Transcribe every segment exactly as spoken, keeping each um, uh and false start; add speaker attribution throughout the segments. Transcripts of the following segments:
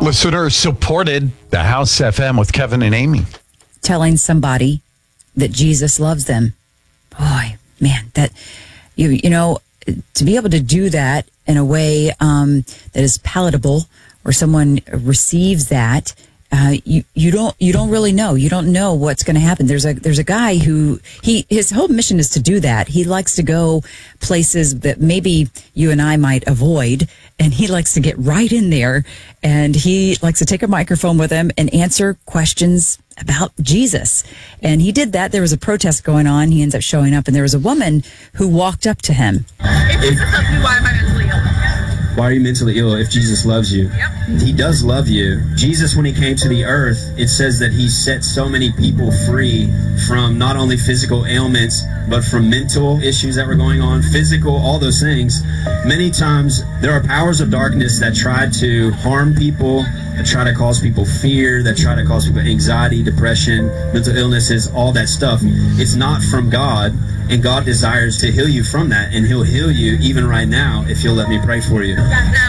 Speaker 1: Listeners supported the House F M with Kevin and Amy.
Speaker 2: Telling somebody that Jesus loves them. Boy, man, that, you you know, to be able to do that in a way um, that is palatable, where someone receives that, uh, you you don't you don't really know. You don't know what's going to happen. There's a there's a guy who he his whole mission is to do that. He likes to go places that maybe you and I might avoid, and he likes to get right in there, and he likes to take a microphone with him and answer questions about Jesus. And he did that. There was a protest going on. He ends up showing up, and there was a woman who walked up to him.
Speaker 3: If Jesus loves me, why am I mentally ill?
Speaker 4: Why are you mentally ill if Jesus loves you?
Speaker 3: Yep.
Speaker 4: He does love you. Jesus, when he came to the earth, it says that he set so many people free from not only physical ailments, but from mental issues that were going on, physical, all those things. Many times there are powers of darkness that try to harm people, that try to cause people fear, that try to cause people anxiety, depression, mental illnesses, all that stuff. It's not from God, and God desires to heal you from that, and he'll heal you even right now if you'll let me pray for you.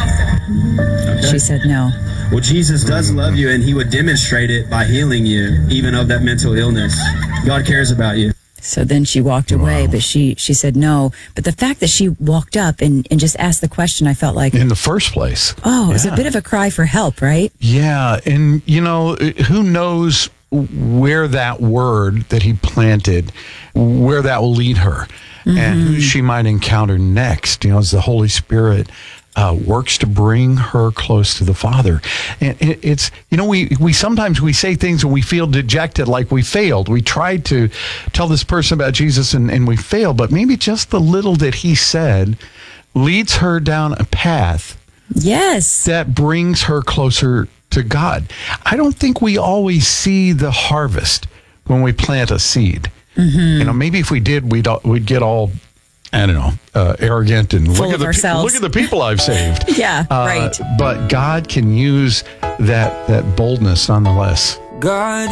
Speaker 4: Okay.
Speaker 2: She said no.
Speaker 4: Well, Jesus does love you, and he would demonstrate it by healing you, even of that mental illness. God cares about you.
Speaker 2: So then she walked away,
Speaker 1: Wow.
Speaker 2: but she, she said no. But the fact that she walked up and, and just asked the question, I felt like,
Speaker 1: In the first place.
Speaker 2: oh, it's
Speaker 1: Yeah.
Speaker 2: a bit of a cry for help, right?
Speaker 1: Yeah, and you know, who knows where that word that he planted, where that will lead her, and who she might encounter next, you know, as the Holy Spirit uh, works to bring her close to the Father. And it, it's, you know, we, we sometimes we say things and we feel dejected, like we failed. We tried to tell this person about Jesus and, and we failed, but maybe just the little that he said leads her down a path
Speaker 2: Yes.
Speaker 1: that brings her closer to God. I don't think we always see the harvest when we plant a seed. You know, maybe if we did, we'd all- we'd get all, I don't know, uh, arrogant and
Speaker 2: Full
Speaker 1: look at
Speaker 2: of
Speaker 1: the pe-
Speaker 2: ourselves.
Speaker 1: look at the people I've saved.
Speaker 2: Yeah,
Speaker 1: Uh,
Speaker 2: right.
Speaker 1: But God can use that that boldness nonetheless.
Speaker 5: God